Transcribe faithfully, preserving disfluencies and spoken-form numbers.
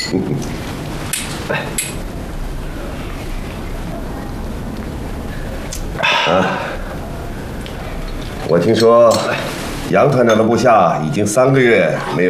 啊，我听说杨团长的部下已经三个月没有。